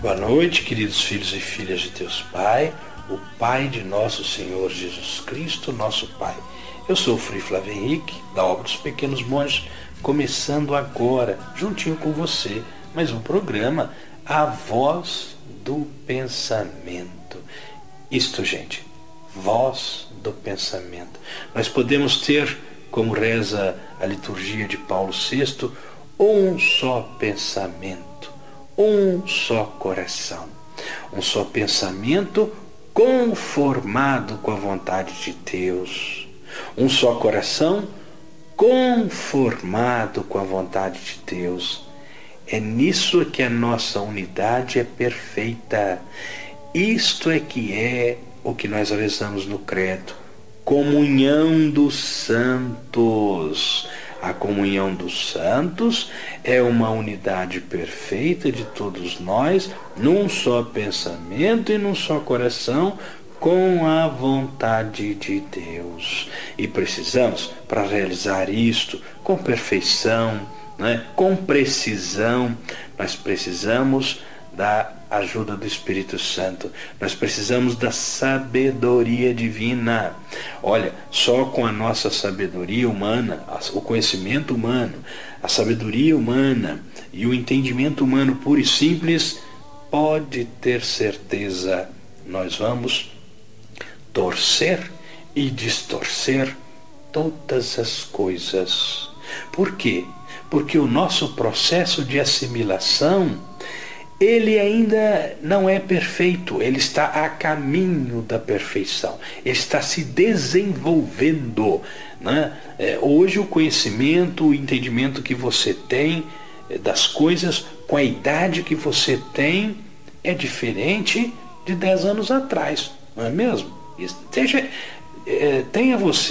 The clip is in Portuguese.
Boa noite, queridos filhos e filhas de Deus Pai, o Pai de nosso Senhor Jesus Cristo, nosso Pai. Eu sou o Frei Flávio Henrique, da obra dos Pequenos Monges, começando agora, juntinho com você, mais um programa, A Voz do Pensamento. Isto, gente, voz do pensamento. Nós podemos ter, como reza a liturgia de Paulo VI, um só pensamento, um só coração, um só pensamento conformado com a vontade de Deus, um só coração conformado com a vontade de Deus. É nisso que a nossa unidade é perfeita. Isto é que é o que nós rezamos no credo, comunhão dos santos. A comunhão dos santos é uma unidade perfeita de todos nós, num só pensamento e num só coração, com a vontade de Deus. E precisamos, para realizar isto com perfeição, com precisão, nós precisamos da ajuda do Espírito Santo. Nós precisamos da sabedoria divina. Olha, só com a nossa sabedoria humana, o conhecimento humano, a sabedoria humana e o entendimento humano puro e simples, pode ter certeza, nós vamos torcer e distorcer todas as coisas. Por quê? Porque o nosso processo de assimilação, ele ainda não é perfeito, ele está a caminho da perfeição, ele está se desenvolvendo, Hoje o conhecimento, o entendimento que você tem das coisas, com a idade que você tem, é diferente de 10 anos atrás, não é mesmo? Tenha você